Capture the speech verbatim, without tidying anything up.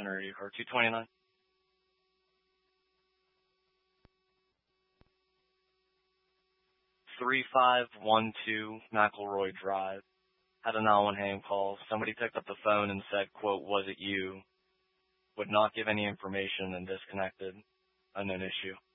extension or, or two twenty-nine? three five one two McElroy Drive. Had a nine one ham call. Somebody picked up the phone and said, quote, was it you? Would not give any information and disconnected. Unknown issue.